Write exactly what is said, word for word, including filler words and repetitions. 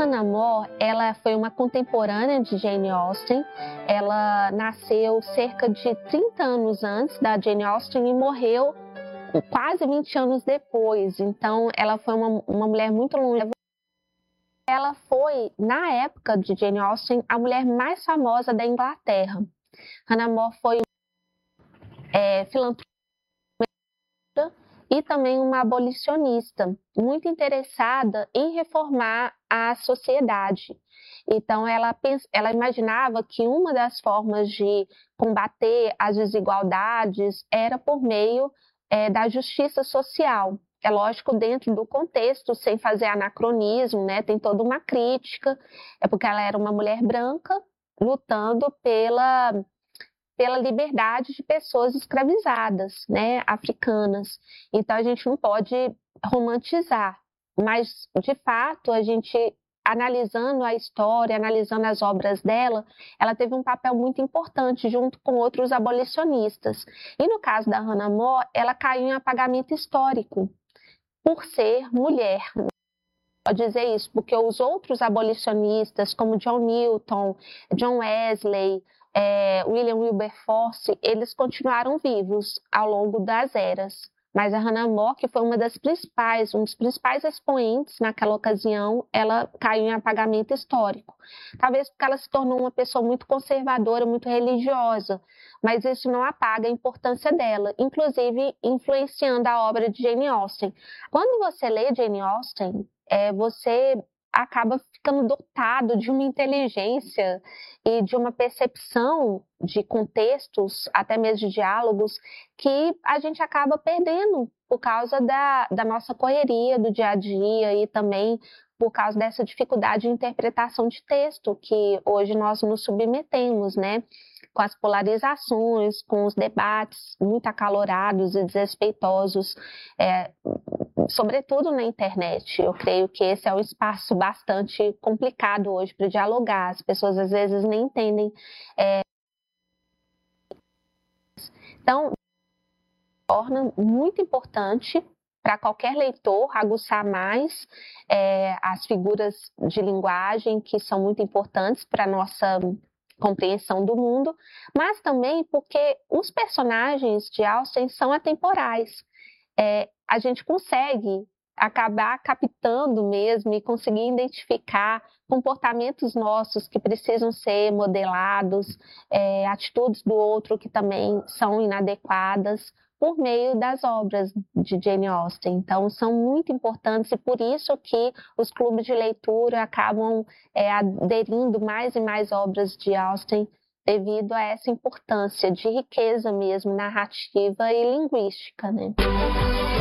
Hannah More, ela foi uma contemporânea de Jane Austen. Ela nasceu cerca de trinta anos antes da Jane Austen e morreu quase vinte anos depois. Então, ela foi uma, uma mulher muito longeva. Ela foi, na época de Jane Austen, a mulher mais famosa da Inglaterra. Hannah More foi é, filantropista e também uma abolicionista, muito interessada em reformar a sociedade. Então, ela, ela imaginava que uma das formas de combater as desigualdades era por meio é, da justiça social. É lógico, dentro do contexto, sem fazer anacronismo, né? Tem toda uma crítica, é porque ela era uma mulher branca lutando pela... pela liberdade de pessoas escravizadas, né, africanas. Então, a gente não pode romantizar, mas, de fato, a gente, analisando a história, analisando as obras dela, ela teve um papel muito importante junto com outros abolicionistas. E, no caso da Hannah More, ela caiu em apagamento histórico, por ser mulher. Pode dizer isso, porque os outros abolicionistas, como John Newton, John Wesley, é, William Wilberforce, eles continuaram vivos ao longo das eras. Mas a Hannah More, que foi uma das principais, um dos principais expoentes naquela ocasião, ela caiu em apagamento histórico. Talvez porque ela se tornou uma pessoa muito conservadora, muito religiosa, mas isso não apaga a importância dela, inclusive influenciando a obra de Jane Austen. Quando você lê Jane Austen, é, você acaba ficando dotado de uma inteligência e de uma percepção de contextos, até mesmo de diálogos, que a gente acaba perdendo por causa da, da nossa correria do dia a dia e também por causa dessa dificuldade de interpretação de texto que hoje nós nos submetemos, né? Com as polarizações, com os debates muito acalorados e desrespeitosos, é, sobretudo na internet. Eu creio que esse é um espaço bastante complicado hoje para dialogar. As pessoas às vezes nem entendem. É... Então, torna muito importante para qualquer leitor aguçar mais é, as figuras de linguagem que são muito importantes para a nossa compreensão do mundo, mas também porque os personagens de Austen são atemporais. É, a gente consegue acabar captando mesmo e conseguir identificar comportamentos nossos que precisam ser modelados, é, atitudes do outro que também são inadequadas por meio das obras de Jane Austen. Então, são muito importantes e por isso que os clubes de leitura acabam é, aderindo mais e mais obras de Austen devido a essa importância de riqueza mesmo narrativa e linguística, né?